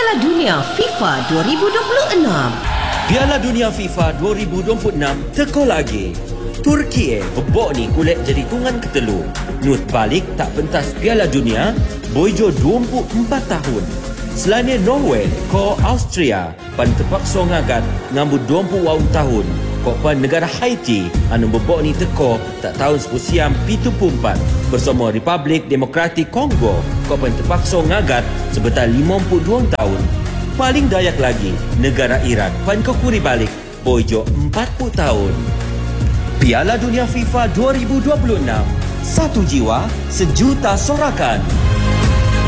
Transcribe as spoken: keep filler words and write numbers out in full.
Piala Dunia FIFA dua ribu dua puluh enam. Piala Dunia FIFA dua ribu dua puluh enam teko lagi. Turki eh bebok ni kulit jadi tungan ketelu. Nut balik tak pentas Piala Dunia, boyjo dua puluh empat tahun. Selain Norway, ko Austria pan terpaksa ngagat ngambut dua puluh tahun. Kok pan negara Haiti anu bebok ni teko tak tahun sepusiam tujuh puluh empat bersama Republik Demokratik Kongo. Kok pan terpaksa ngagat sebetul lima puluh dua tahun. Paling dayak lagi, negara Irak pan kekuri balik boyjo empat puluh tahun. Piala Dunia FIFA dua ribu dua puluh enam. Satu jiwa, sejuta sorakan.